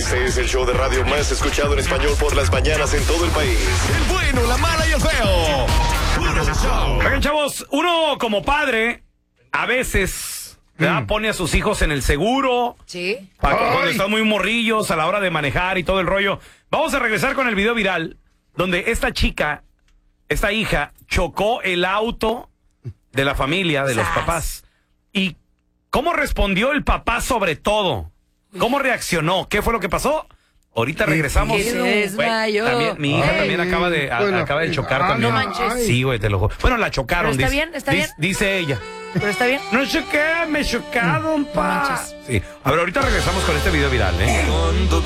Este es el show de radio más escuchado en español por las mañanas en todo el país. El bueno, la mala y el feo. Puro show. Oigan, chavos, uno como padre a veces pone a sus hijos en el seguro. Sí. Cuando están muy morrillos a la hora de manejar y todo el rollo. Vamos a regresar con el video viral donde esta hija, chocó el auto de la familia, de los papás. ¿Y cómo respondió el papá sobre todo? ¿Cómo reaccionó? ¿Qué fue lo que pasó? Ahorita regresamos. Se desmayó. También, mi hija también acaba de chocar también. No manches. Sí, güey, te lo juro. Bueno, la chocaron. Pero está bien. Dice ella. ¿Pero está bien? No choqué, me chocaron, pa. manches. Sí. A ver, ahorita regresamos con este video viral, ¿eh? Cuando